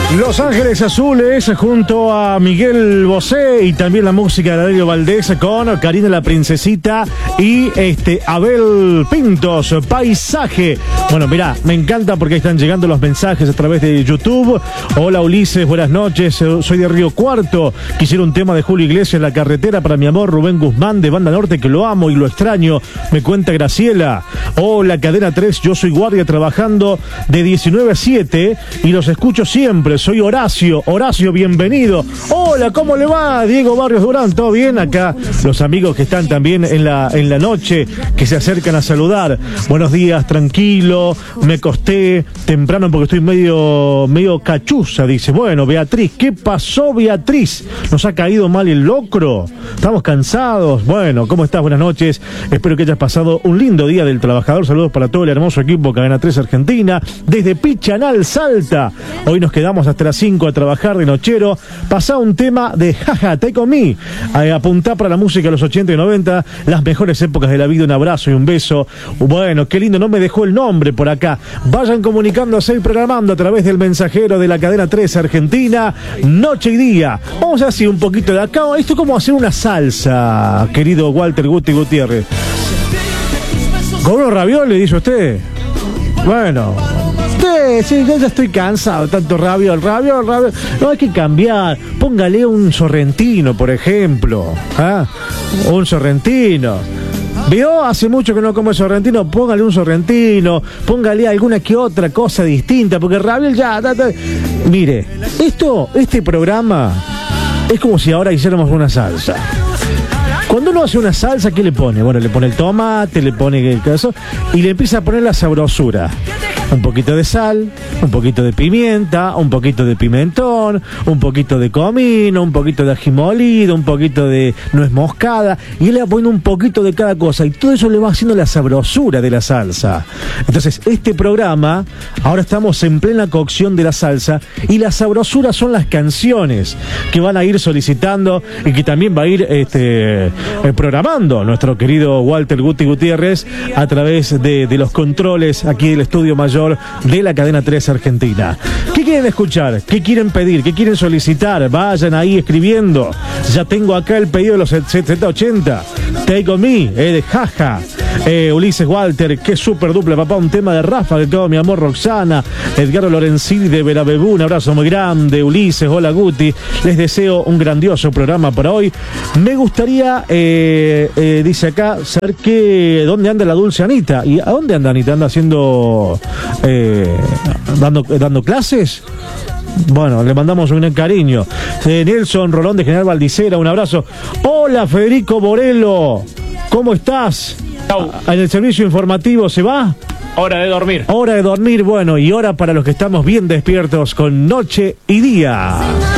Los Ángeles Azules junto a Miguel Bosé y también la música de Darío Valdés con Karina la Princesita y Abel Pintos, Paisaje. Bueno, mirá, me encanta porque están llegando los mensajes a través de YouTube. Hola Ulises, buenas noches, soy de Río Cuarto. Quisiera un tema de Julio Iglesias, La Carretera, para mi amor Rubén Guzmán de Banda Norte, que lo amo y lo extraño, me cuenta Graciela. Hola Cadena 3, yo soy guardia trabajando de 19 a 7 y los escucho siempre. Soy Horacio, bienvenido. Hola, ¿cómo le va? Diego Barrios Durán, ¿todo bien? Acá los amigos que están también en la noche, que se acercan a saludar. Buenos días, tranquilo, me acosté temprano porque estoy medio cachuza, dice. Bueno, Beatriz, ¿qué pasó, Beatriz? ¿Nos ha caído mal el locro? ¿Estamos cansados? Bueno, ¿cómo estás? Buenas noches. Espero que hayas pasado un lindo día del trabajador. Saludos para todo el hermoso equipo Cadena 3 Argentina, desde Pichanal, Salta. Hoy nos quedamos hasta las 5 a trabajar de nochero. Pasá un tema de Jaja, Take On Me. Apuntá para la música de los 80 y 90, las mejores épocas de la vida. Un abrazo y un beso. Bueno, qué lindo, no me dejó el nombre por acá. Vayan comunicándose y programando a través del mensajero de la Cadena 3 Argentina, noche y día. Vamos a hacer un poquito de acá. Esto es como hacer una salsa, querido Walter Guti Gutiérrez. ¿Con unos ravioles, dice usted? Bueno, sí, yo ya estoy cansado, tanto raviol. No, hay que cambiar. Póngale un sorrentino, por ejemplo. Un sorrentino. ¿Vio? Hace mucho que no come sorrentino. Póngale un sorrentino. Póngale alguna que otra cosa distinta, porque raviol ya... Mire, este programa es como si ahora hiciéramos una salsa. Cuando uno hace una salsa, ¿qué le pone? Bueno, le pone el tomate, le pone el queso y le empieza a poner la sabrosura. Un poquito de sal, un poquito de pimienta, un poquito de pimentón, un poquito de comino, un poquito de ají molido, un poquito de nuez moscada, y él le va poniendo un poquito de cada cosa, y todo eso le va haciendo la sabrosura de la salsa. Entonces, este programa, ahora estamos en plena cocción de la salsa, y la sabrosura son las canciones que van a ir solicitando y que también va a ir programando nuestro querido Walter Guti Gutiérrez a través de los controles aquí del estudio mayor de la Cadena 3 Argentina. ¿Qué quieren escuchar? ¿Qué quieren pedir? ¿Qué quieren solicitar? Vayan ahí escribiendo. Ya tengo acá el pedido de los 70-80. Take On Me, de Jaja. Ulises Walter, qué super dupla, papá. Un tema de Rafa, de todo mi amor, Roxana. Edgardo Lorenzini de Verabebú, un abrazo muy grande. Ulises, hola Guti. Les deseo un grandioso programa para hoy. Me gustaría, dice acá, saber dónde anda la dulce Anita. ¿Y a dónde anda Anita? ¿Anda haciendo... dando clases? Bueno, le mandamos un cariño. Nelson Rolón de General Valdicera, un abrazo. Hola Federico Borello, ¿cómo estás? En el servicio informativo, ¿se va? Hora de dormir. Hora de dormir, bueno, y hora para los que estamos bien despiertos con Noche y Día.